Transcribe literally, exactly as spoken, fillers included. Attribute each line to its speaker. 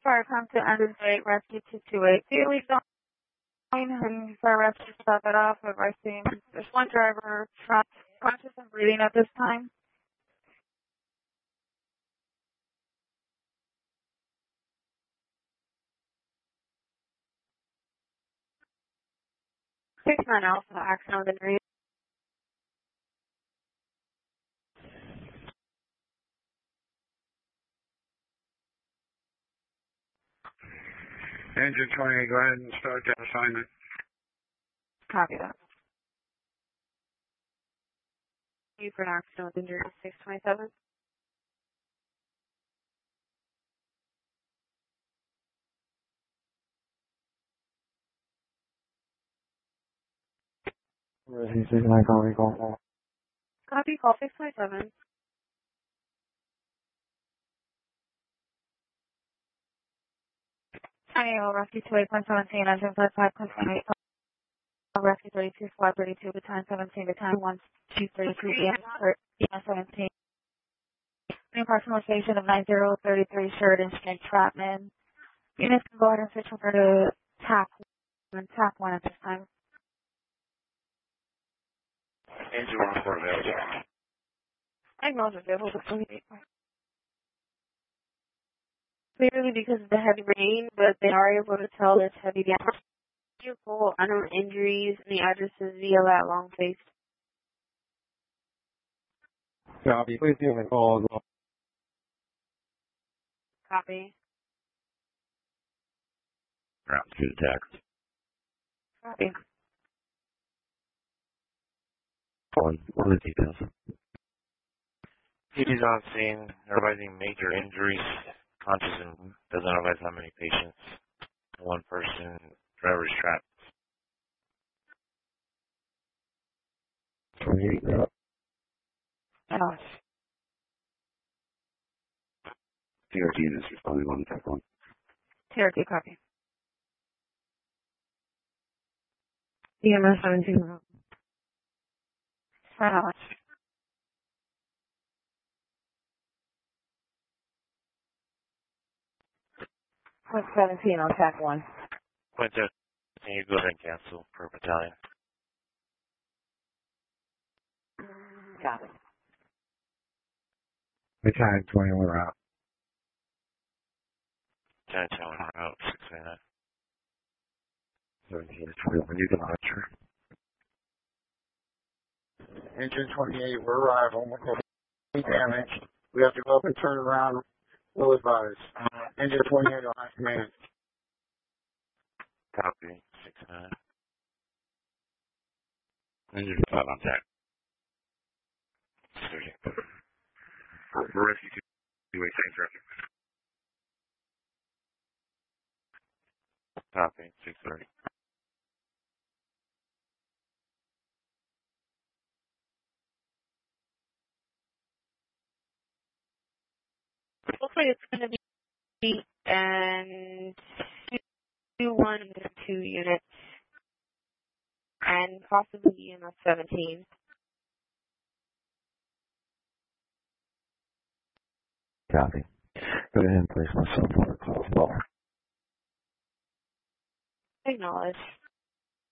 Speaker 1: Fire come to Anderson eight, rescue two two eight. Daily zone, and fire rescue stop it off. Advising there's one driver trapped, conscious and breathing at this time. Six nine Alpha, accident with injury.
Speaker 2: Engine twenty, go ahead and start that assignment.
Speaker 1: Copy that. You for an accident with injury, six twenty-seven. Copy, call six twenty-seven. Tiny O, rescue two eight point seventeen, engine five five point eight. Rescue thirty-two, squad thirty-two, battalion seventeen, battalion one two thirty-three, E M seventeen. New personal station of nine zero three three, Sheridan Street, Trapman. Units can go ahead and switch over to TAC one, TAC one at this time.
Speaker 2: Engine one for available.
Speaker 1: I acknowledge available to twenty-eight. Clearly because of the heavy rain, but they are able to tell there's heavy damage. Vehicle, unknown injuries, and the address is via that long face.
Speaker 2: Copy. Please give me a call as well.
Speaker 1: Copy.
Speaker 2: Route to the text.
Speaker 1: Copy.
Speaker 2: One. What are the details?
Speaker 3: P D's on scene, advising major injuries, conscious and doesn't advise how many patients. One person, driver's trapped.
Speaker 2: twenty-eight, route.
Speaker 1: Alice.
Speaker 2: T R T is responding on the text one.
Speaker 1: T R T, copy. E M S seventeen, route. Alice. Point seventeen on TAC one.
Speaker 3: Point seven, can you go ahead and cancel per battalion?
Speaker 1: Got it.
Speaker 2: Battalion twenty-one route.
Speaker 3: Battalion twenty-one route, six twenty-nine.
Speaker 2: seventeen to twenty-one, you can launcher. Engine twenty-eight, we're arrival. We're damage. We have to go up and turn around. We'll advise. Engine twenty-eight on command.
Speaker 3: Copy, six nine.
Speaker 2: Engine five on deck. For rescue two, two eight, same traffic.
Speaker 3: Copy, six thirty.
Speaker 1: Looks like it's going to be and two one and two units, and possibly E M S seventeen.
Speaker 2: Copy. Go ahead and place myself on the call as well.
Speaker 1: Acknowledge.